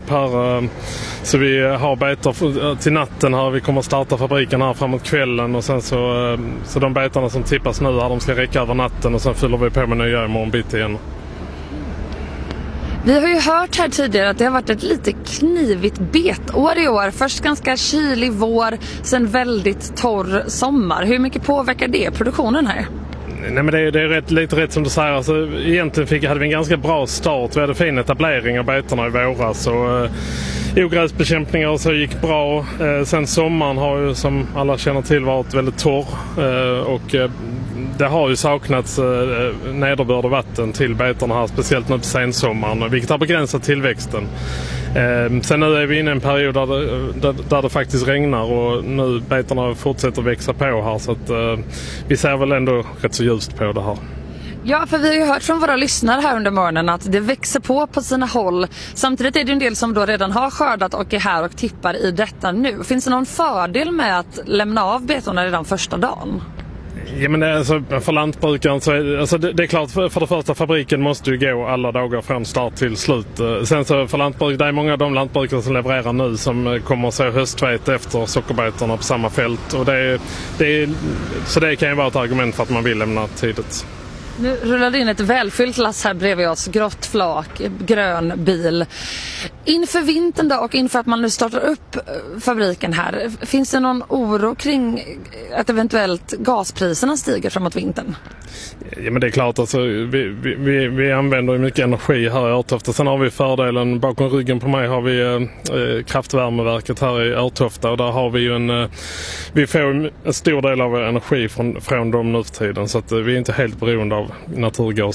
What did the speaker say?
upp här. Så vi har betor till natten här. Vi kommer starta fabriken här framåt kvällen. Och sen så de betarna som tippas nu här, de ska räcka över natten. Och sen fyller vi på med nya imorgon bitti igen. Vi har ju hört här tidigare att det har varit ett lite knivigt betår i år. Först ganska kylig vår, sen väldigt torr sommar. Hur mycket påverkar det produktionen här? Nej, men det är lite rätt som du säger. Alltså, egentligen hade vi en ganska bra start. Vi hade fin etablering av betorna i våras. Ogräsbekämpningar och så gick bra. Sen sommaren har ju, som alla känner till, varit väldigt torr. Det har ju saknats nederbörd och vatten till betorna här, speciellt nu på sensommaren, vilket har begränsat tillväxten. Sen nu är vi inne i en period där det faktiskt regnar och nu betorna fortsätter växa på här, så att vi ser väl ändå rätt så ljust på det här. Ja, för vi har ju hört från våra lyssnare här under morgonen att det växer på sina håll. Samtidigt är det en del som då redan har skördat och är här och tippar i detta nu. Finns det någon fördel med att lämna av betorna redan första dagen? Ja, men för lantbrukaren så det är klart, för det första, fabriken måste ju gå alla dagar från start till slut. Sen så för lantbruk, det är många av de lantbrukare som levererar nu som kommer att så höstvete efter sockerbetorna på samma fält. Och så det kan ju vara ett argument för att man vill lämna tidigt. Nu rullar det in ett välfyllt lass här bredvid oss, grått flak, grön bil. Inför vintern då och inför att man nu startar upp fabriken här, finns det någon oro kring att eventuellt gaspriserna stiger framåt vintern? Ja, men det är klart, alltså, vi använder ju mycket energi här i Örtofta. Sen har vi fördelen, bakom ryggen på mig har vi kraftvärmeverket här i Örtofta, och där har vi ju vi får en stor del av energi från dem nu för tiden, så att vi är inte helt beroende av naturgas